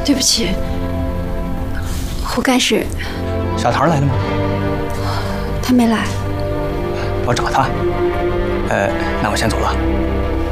对不起，胡干事。 小唐来了吗？ 他没来。 我找他。那我先走了。